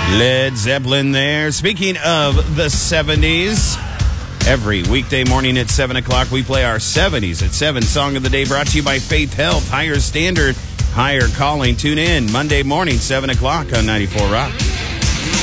Led Zeppelin there. Speaking of the 70s, every weekday morning at 7 o'clock, we play our 70s at 7 Song of the Day, brought to you by Faith Health. Higher standard, higher calling. Tune in Monday morning, 7 o'clock on 94 Rock.